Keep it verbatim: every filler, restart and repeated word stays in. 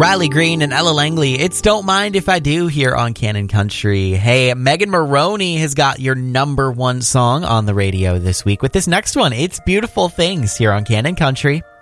Riley Green and Ella Langley, it's Don't Mind If I Do here on Canon Country. Hey, Megan Maroney has got your number one song on the radio this week with this next one. It's Beautiful Things here on Canon Country.